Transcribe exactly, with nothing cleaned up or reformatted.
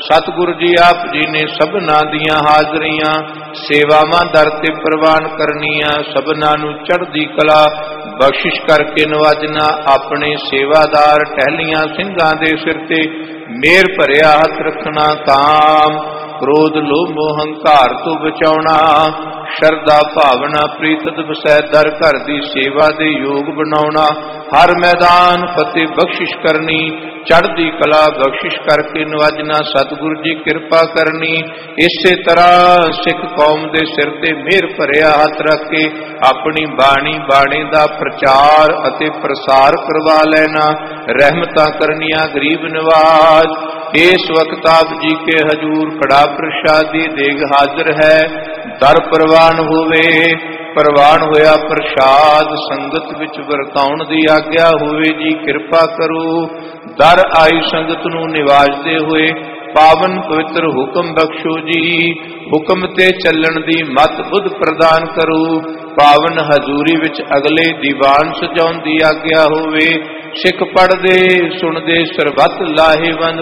सतगुरु जी आप जी ने सबना दियां हाजरियां सेवावां दर ते प्रवान करनियां सबना नू चढ़दी कला बख्शिश करके नवाजना अपने सेवादार टहलियां सिंघां दे सिर ते मेर भरिया हथ रखना काम क्रोध लोभ मोह हंकार तो बचाउणा शरदा भावना प्रीतत वसै दर घर दी सेवा दे योग बनाउणा हर मैदान फतेह बख्शिश करनी चढ़दी कला बख्शिश करके नवाजना सतगुरु जी कृपा करनी। इसे तरह सिख कौम दे सिर ते मेहर भरिया हथ रख के अपनी बाणी बाणे दा प्रचार अते प्रसार करवा लेना रहमतां करनियां गरीब नवाज। इस वक्त आप जी के हजूर कड़ा प्रसादी देग हाजिर है दर प्रवान होवे प्रवान होया प्रसाद संगत विच वरताउण दी आग्या होवे जी कृपा करो। दर आई संगत नू निवाजदे होए पावन पवित्र हुक्म बख्शो जी हुक्म ते चलन दी मत बुध प्रदान करो। पावन हजूरी विच अगले दीवान सजाउण दी आग्या होवे सिख पढ़दे सुनदे सरबत लाहेवंद